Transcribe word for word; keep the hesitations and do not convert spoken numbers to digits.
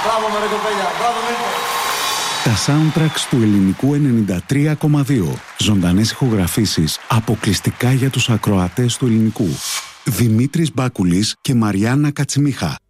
Μπράβο με ρε κοπέλια, μπράβο Μίλκο. Τα soundtracks του ελληνικού ενενήντα τρία κόμμα δύο. Ζωντανές ηχογραφήσεις αποκλειστικά για τους ακροατές του ελληνικού. Δημήτρης Μπάκουλης και Μαριάννα Κατσιμίχα.